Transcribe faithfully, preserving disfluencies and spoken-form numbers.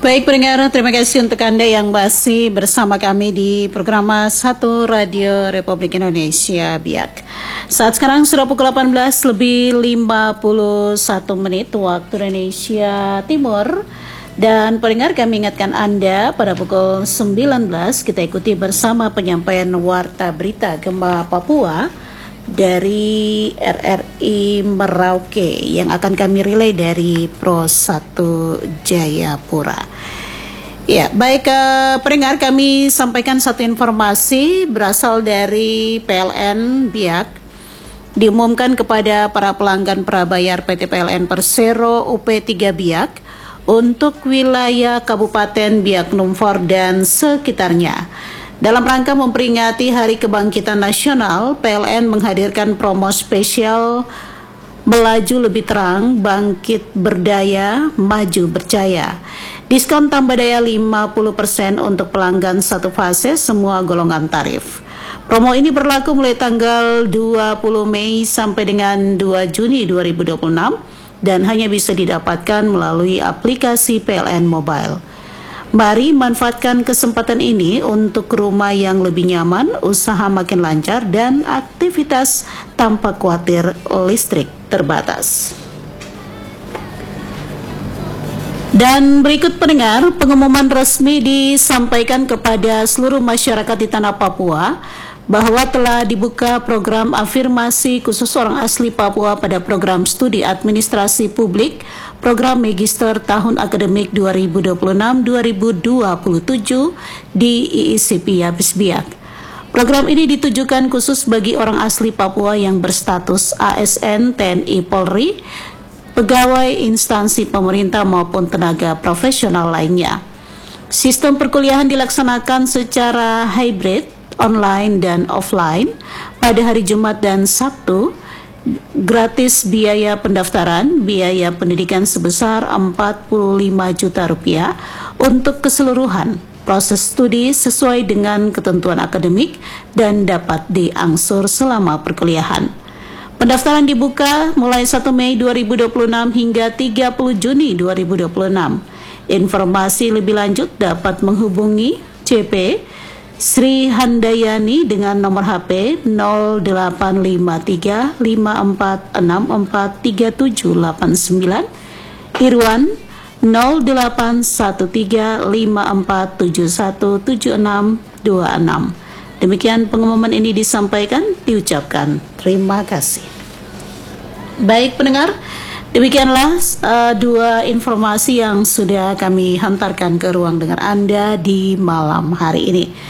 Baik pendengar, terima kasih untuk Anda yang masih bersama kami di program satu Radio Republik Indonesia Biak. Saat sekarang sudah pukul delapan belas lebih lima puluh satu menit waktu Indonesia Timur. Dan pendengar, kami ingatkan Anda pada pukul sembilan belas kita ikuti bersama penyampaian Warta Berita Gempa Papua dari R R I Merauke yang akan kami relay dari Pro satu Jayapura. Ya, baik eh, pendengar, kami sampaikan satu informasi berasal dari P L N Biak. Diumumkan kepada para pelanggan prabayar P T P L N Persero U P tiga Biak untuk wilayah Kabupaten Biak Numfor dan sekitarnya. Dalam rangka memperingati Hari Kebangkitan Nasional, P L N menghadirkan promo spesial Melaju Lebih Terang, Bangkit Berdaya, Maju Berjaya. Diskon tambah daya lima puluh persen untuk pelanggan satu fase semua golongan tarif. Promo ini berlaku mulai tanggal dua puluh Mei sampai dengan dua Juni dua ribu dua puluh enam dan hanya bisa didapatkan melalui aplikasi P L N Mobile. Mari manfaatkan kesempatan ini untuk rumah yang lebih nyaman, usaha makin lancar, dan aktivitas tanpa khawatir listrik terbatas. Dan berikut pendengar, pengumuman resmi disampaikan kepada seluruh masyarakat di tanah Papua bahwa telah dibuka program afirmasi khusus orang asli Papua pada program studi administrasi publik program magister tahun akademik dua ribu dua puluh enam dua ribu dua puluh tujuh di I I C P Yabes Biak. Program ini ditujukan khusus bagi orang asli Papua yang berstatus A S N, T N I, Polri, pegawai instansi pemerintah maupun tenaga profesional lainnya. Sistem perkuliahan dilaksanakan secara hybrid, online dan offline pada hari Jumat dan Sabtu. Gratis biaya pendaftaran, biaya pendidikan sebesar empat puluh lima juta rupiah untuk keseluruhan proses studi sesuai dengan ketentuan akademik dan dapat diangsur selama perkuliahan. Pendaftaran dibuka mulai satu Mei dua ribu dua puluh enam hingga tiga puluh Juni dua ribu dua puluh enam. Informasi lebih lanjut dapat menghubungi C P Sri Handayani dengan nomor H P nol delapan lima tiga lima empat enam empat tiga tujuh delapan sembilan, Irwan nol delapan satu tiga lima empat tujuh satu tujuh enam dua enam. Demikian pengumuman ini disampaikan, diucapkan terima kasih. Baik pendengar, demikianlah uh, dua informasi yang sudah kami hantarkan ke ruang dengar Anda di malam hari ini.